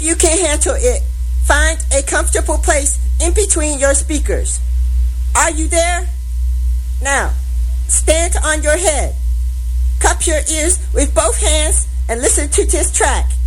you can handle it, find a comfortable place in between your speakers. Are you there? Now, stand on your head. Cup your ears with both hands and listen to this track.